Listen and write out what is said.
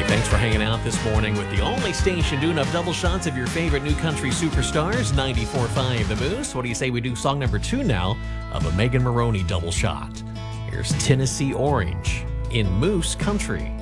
Thanks for hanging out this morning with the only station doing up double shots of your favorite new country superstars, 94.5 The Moose. What do you say we do song number 2 now of a Megan Moroney double shot? Here's Tennessee Orange in Moose Country.